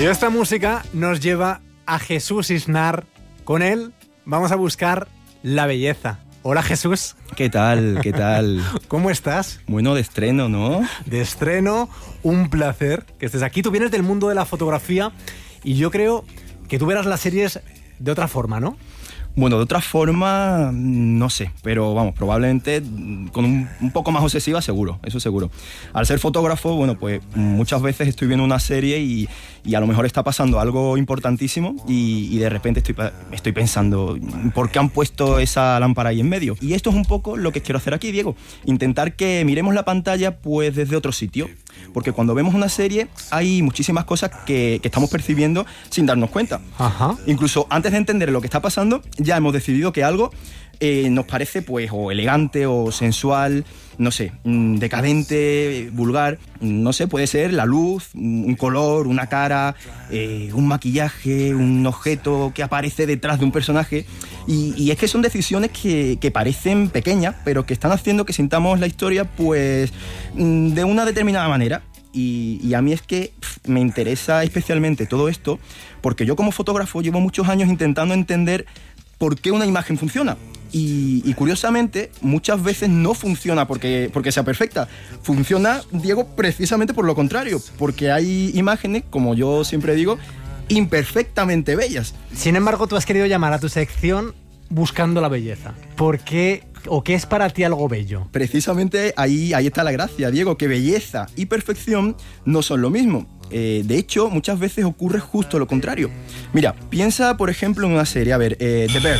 Y esta música nos lleva a Jesús Isnar. Con él vamos a buscar la belleza. Hola, Jesús. ¿Qué tal? ¿Qué tal? ¿Cómo estás? Bueno, de estreno, ¿no? De estreno, un placer que estés aquí. Tú vienes del mundo de la fotografía y yo creo que tú verás las series de otra forma, ¿no? Bueno, de otra forma, no sé, pero vamos, probablemente con un poco más obsesiva, seguro, eso seguro. Al ser fotógrafo, bueno, pues muchas veces estoy viendo una serie y a lo mejor está pasando algo importantísimo y de repente estoy pensando, ¿por qué han puesto esa lámpara ahí en medio? Y esto es un poco lo que quiero hacer aquí, Diego, intentar que miremos la pantalla pues desde otro sitio, porque cuando vemos una serie hay muchísimas cosas que estamos percibiendo sin darnos cuenta. Ajá. Incluso antes de entender lo que está pasando, ya hemos decidido que algo nos parece pues o elegante o sensual, no sé, decadente, vulgar, no sé, puede ser la luz, un color, una cara, un maquillaje, un objeto que aparece detrás de un personaje y es que son decisiones que parecen pequeñas, pero que están haciendo que sintamos la historia pues de una determinada manera. Y a mí es que me interesa especialmente todo esto porque yo como fotógrafo llevo muchos años intentando entender por qué una imagen funciona. Y curiosamente, muchas veces no funciona porque sea perfecta. Funciona, Diego, precisamente por lo contrario, porque hay imágenes, como yo siempre digo, imperfectamente bellas. Sin embargo, tú has querido llamar a tu sección Buscando la belleza. ¿Por qué o qué es para ti algo bello? Precisamente ahí está la gracia, Diego, que belleza y perfección no son lo mismo. De hecho, muchas veces ocurre justo lo contrario. Mira, piensa, por ejemplo, en una serie, a ver, The Bear.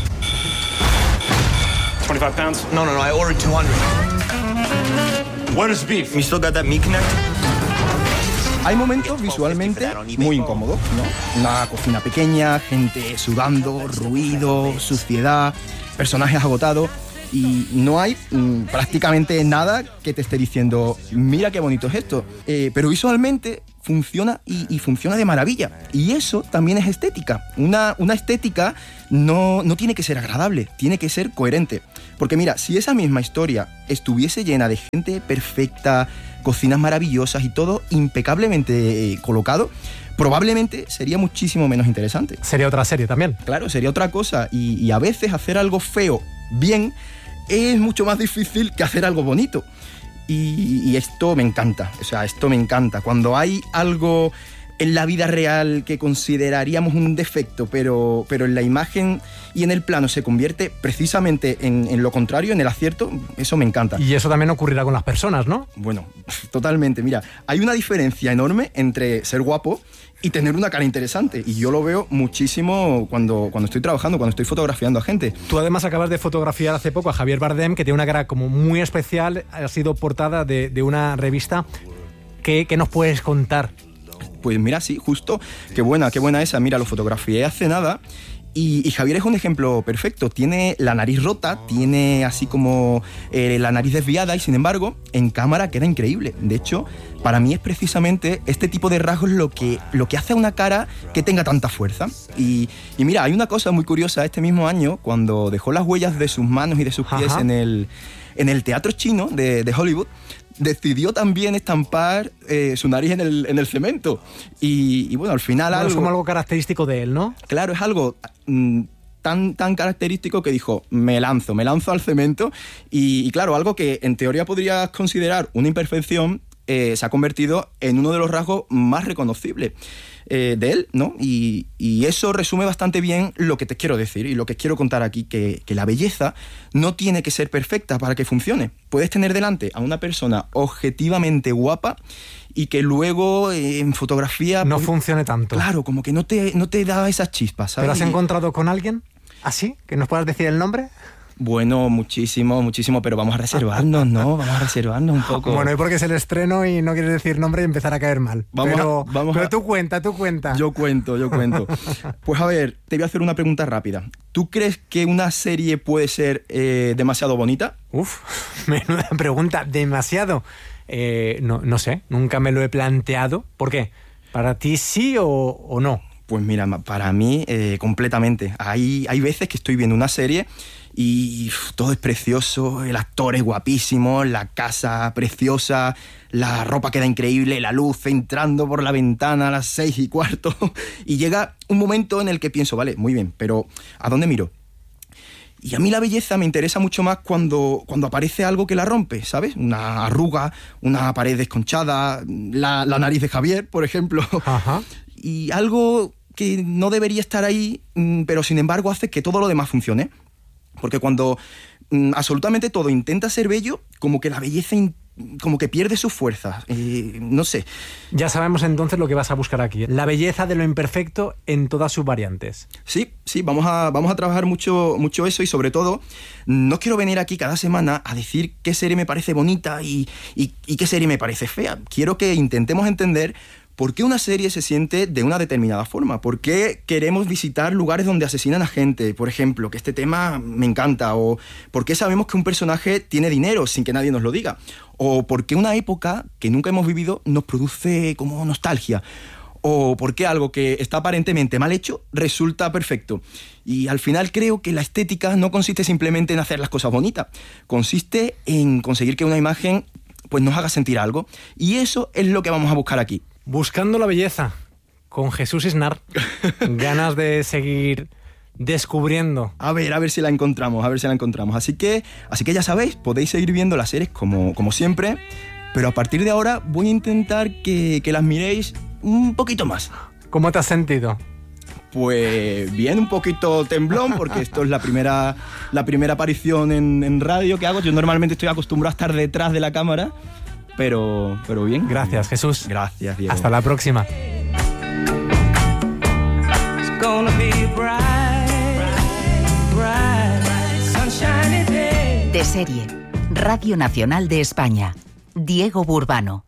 25 pounds? No, I ordered 200. Where's the beef? We still got that meat connect? Hay momentos visualmente muy incómodos, ¿no? Una cocina pequeña, gente sudando, ruido, suciedad, personajes agotados y no hay prácticamente nada que te esté diciendo mira qué bonito es esto. Pero visualmente funciona y funciona de maravilla. Y eso también es estética. Una estética no tiene que ser agradable, tiene que ser coherente. Porque mira, si esa misma historia estuviese llena de gente perfecta, cocinas maravillosas y todo impecablemente colocado, probablemente sería muchísimo menos interesante. Sería otra serie también. Claro, sería otra cosa. Y a veces hacer algo feo bien es mucho más difícil que hacer algo bonito. Y esto me encanta, o sea, esto me encanta. Cuando hay algo en la vida real que consideraríamos un defecto, pero en la imagen y en el plano se convierte precisamente en lo contrario, en el acierto, eso me encanta. Y eso también ocurrirá con las personas, ¿no? Bueno, totalmente. Mira, hay una diferencia enorme entre ser guapo y tener una cara interesante. Y yo lo veo muchísimo cuando estoy trabajando, cuando estoy fotografiando a gente. Tú además acabas de fotografiar hace poco a Javier Bardem, que tiene una cara como muy especial, ha sido portada de una revista. ¿Qué nos puedes contar? Pues mira, sí, justo, qué buena esa. Mira, lo fotografié hace nada y Javier es un ejemplo perfecto. Tiene la nariz rota, tiene así como la nariz desviada y sin embargo en cámara queda increíble. De hecho, para mí es precisamente este tipo de rasgos lo que hace a una cara que tenga tanta fuerza. Y mira, hay una cosa muy curiosa. Este mismo año, cuando dejó las huellas de sus manos y de sus pies en el teatro chino de Hollywood, decidió también estampar su nariz en el cemento. Y bueno, al final Es como algo característico de él, ¿no? Claro, es algo tan característico que dijo, me lanzo al cemento. Y claro, algo que en teoría podrías considerar una imperfección, se ha convertido en uno de los rasgos más reconocibles de él, ¿no? Y eso resume bastante bien lo que te quiero decir y lo que quiero contar aquí, que la belleza no tiene que ser perfecta para que funcione. Puedes tener delante a una persona objetivamente guapa y que luego en fotografía no funcione tanto. Claro, como que no te da esas chispas, ¿sabes? ¿Pero has encontrado con alguien así? ¿Que nos puedas decir el nombre? Bueno, muchísimo, pero vamos a reservarnos, ¿no? Vamos a reservarnos un poco. Bueno, y porque es el estreno y no quieres decir nombre y empezar a caer mal. Pero tú cuenta. Yo cuento. Pues a ver, te voy a hacer una pregunta rápida. ¿Tú crees que una serie puede ser demasiado bonita? Uf, menuda pregunta, demasiado. No sé, nunca me lo he planteado. ¿Por qué? ¿Para ti sí o no? Pues mira, para mí completamente. Hay veces que estoy viendo una serie y todo es precioso, el actor es guapísimo, la casa preciosa, la ropa queda increíble, la luz entrando por la ventana a las 6:15 y llega un momento en el que pienso, vale, muy bien, pero ¿a dónde miro? Y a mí la belleza me interesa mucho más cuando aparece algo que la rompe, ¿sabes? Una arruga, una pared desconchada, la nariz de Javier, por ejemplo. Ajá. Y algo que no debería estar ahí, pero sin embargo hace que todo lo demás funcione. Porque cuando absolutamente todo intenta ser bello, como que la belleza como que pierde sus fuerzas. No sé. Ya sabemos entonces lo que vas a buscar aquí. La belleza de lo imperfecto en todas sus variantes. Sí, vamos a trabajar mucho eso y sobre todo no quiero venir aquí cada semana a decir qué serie me parece bonita y qué serie me parece fea. Quiero que intentemos entender por qué una serie se siente de una determinada forma, por qué queremos visitar lugares donde asesinan a gente, por ejemplo, que este tema me encanta, o por qué sabemos que un personaje tiene dinero sin que nadie nos lo diga, o por qué una época que nunca hemos vivido nos produce como nostalgia, o por qué algo que está aparentemente mal hecho resulta perfecto. Y al final creo que la estética no consiste simplemente en hacer las cosas bonitas, consiste en conseguir que una imagen pues nos haga sentir algo, y eso es lo que vamos a buscar aquí. Buscando la belleza, con Jesús Isnar. Ganas de seguir descubriendo. A ver si la encontramos, Así que ya sabéis, podéis seguir viendo las series como siempre, pero a partir de ahora voy a intentar que las miréis un poquito más. ¿Cómo te has sentido? Pues bien, un poquito temblón, porque esto es la primera aparición en radio que hago. Yo normalmente estoy acostumbrado a estar detrás de la cámara, pero bien. Gracias, Jesús. Gracias, Diego. Hasta la próxima. De serie, Radio Nacional de España. Diego Burbano.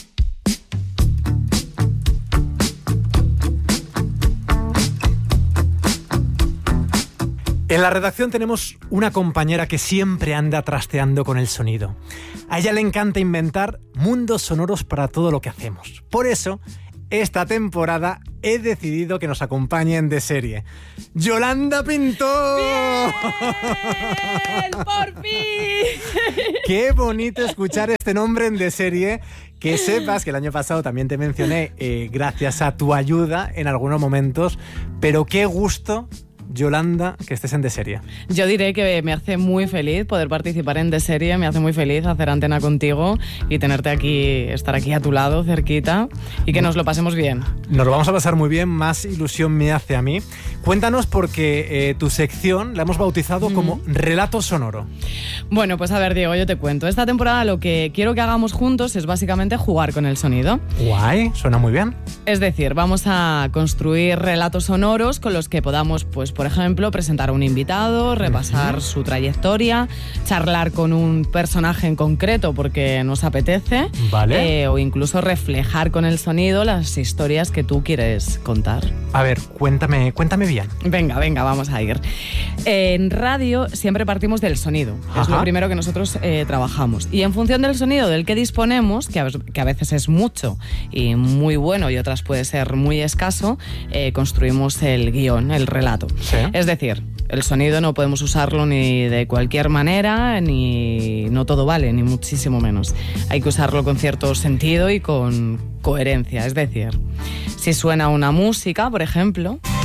En la redacción tenemos una compañera que siempre anda trasteando con el sonido. A ella le encanta inventar mundos sonoros para todo lo que hacemos. Por eso, esta temporada he decidido que nos acompañen de serie. ¡Yolanda Pintor! ¡Bien! ¡Por fin! ¡Qué bonito escuchar este nombre en De Serie! Que sepas que el año pasado también te mencioné gracias a tu ayuda en algunos momentos, pero qué gusto, Yolanda, que estés en De Serie. Yo diré que me hace muy feliz poder participar en De Serie, me hace muy feliz hacer antena contigo y tenerte aquí, estar aquí a tu lado, cerquita, y que nos lo pasemos bien. Nos lo vamos a pasar muy bien, más ilusión me hace a mí. Cuéntanos, porque tu sección la hemos bautizado como Relato Sonoro. Bueno, pues a ver, Diego, yo te cuento. Esta temporada lo que quiero que hagamos juntos es básicamente jugar con el sonido. Guay, suena muy bien. Es decir, vamos a construir relatos sonoros con los que podamos, pues, por ejemplo, presentar a un invitado, repasar su trayectoria, charlar con un personaje en concreto porque nos apetece, vale. O incluso reflejar con el sonido las historias que tú quieres contar. A ver, cuéntame bien. Venga, vamos a ir. En radio siempre partimos del sonido. Ajá. Es lo primero que nosotros trabajamos. Y en función del sonido del que disponemos, que a veces es mucho y muy bueno y otras puede ser muy escaso, construimos el guión, el relato. Sí. Es decir, el sonido no podemos usarlo ni de cualquier manera, ni no todo vale, ni muchísimo menos. Hay que usarlo con cierto sentido y con coherencia. Es decir, si suena una música, por ejemplo,